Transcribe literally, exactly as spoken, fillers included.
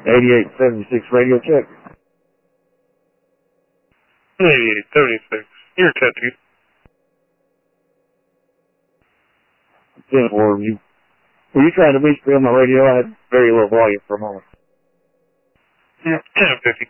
eighty-eight seventy-six radio check. eighty-eight seventy-six. You're catchy. ten four, you, were you trying to reach me on my radio? I had very low volume for a moment. ten fifty.